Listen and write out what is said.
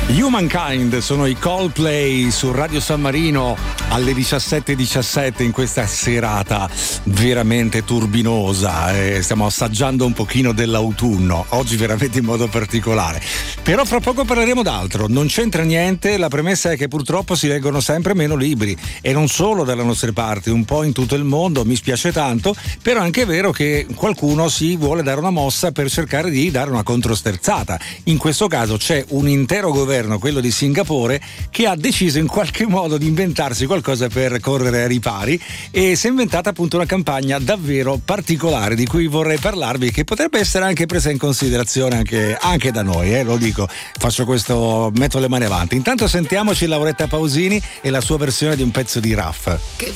Humankind sono i Coldplay su Radio San Marino alle 17:17 in questa serata veramente turbinosa. Stiamo assaggiando un pochino dell'autunno, oggi veramente in modo particolare. Però fra poco parleremo d'altro, non c'entra niente, la premessa è che purtroppo si leggono sempre meno libri e non solo dalle nostre parti, un po' in tutto il mondo, mi spiace tanto, però è anche vero che qualcuno si vuole dare una mossa per cercare di dare una controsterzata. In questo caso c'è un intero governo, quello di Singapore, che ha deciso in qualche modo di inventarsi qualcosa per correre ai ripari e si è inventata appunto una campagna davvero particolare di cui vorrei parlarvi, che potrebbe essere anche presa in considerazione anche da noi, lo dico, metto le mani avanti. Intanto sentiamoci Lauretta Pausini e la sua versione di un pezzo di Raff. Che